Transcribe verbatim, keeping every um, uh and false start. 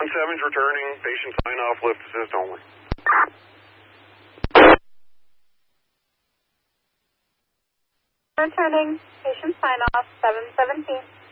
seven's returning, patient sign-off, lift assist only. Returning, patient sign-off, seven seventeen.